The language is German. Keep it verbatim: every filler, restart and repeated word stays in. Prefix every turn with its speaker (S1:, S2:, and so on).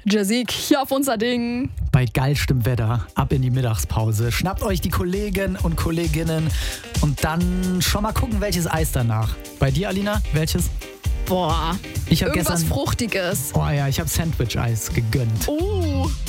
S1: Jasik, hier auf unser Ding.
S2: Bei geilstem Wetter ab in die Mittagspause. Schnappt euch die Kollegen und Kolleginnen und dann schon mal gucken, welches Eis danach. Bei dir, Alina, welches?
S1: Boah,
S2: Ich habe
S1: irgendwas
S2: gestern...
S1: Fruchtiges.
S2: Oh ja, ich habe Sandwich-Eis gegönnt.
S1: Oh,